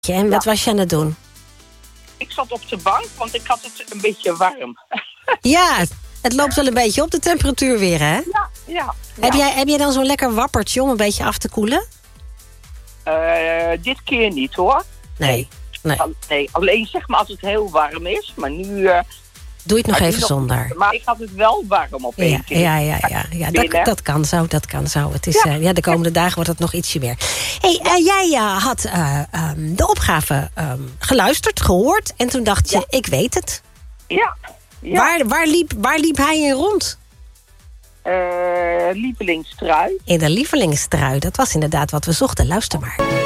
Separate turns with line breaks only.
En wat was je aan het doen?
Ik zat op de bank, want ik had het een beetje warm.
Ja, het loopt wel een beetje op de temperatuur weer, hè?
Ja.
Heb jij dan zo'n lekker wappertje om een beetje af te koelen?
Dit keer niet, hoor.
Nee.
Nee, alleen zeg maar als het heel warm is. Maar nu...
Doe je het nog even zonder.
Maar ik had het wel warm op één keer.
Ja. Dat kan zo. Het is, de komende dagen wordt het nog ietsje meer. Jij had de opgave gehoord. En toen dacht je, ik weet het.
Ja.
Waar liep hij in rond?
Lievelingstrui.
In de lievelingstrui. Dat was inderdaad wat we zochten. Luister maar.